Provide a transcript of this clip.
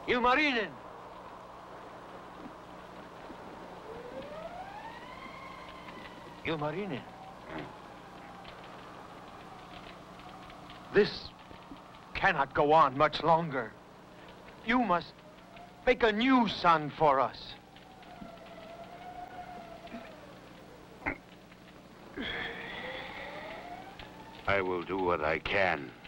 Ilmarinen! Ilmarinen. This cannot go on much longer. You must make a new son for us. I will do what I can.